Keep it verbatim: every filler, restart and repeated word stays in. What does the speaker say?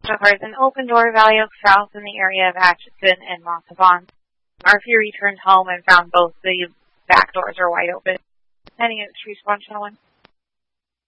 discovers an open door valley of south in the area of Atchison and Montauban. Murphy returned home and found both the back doors are wide open. Any response, gentlemen?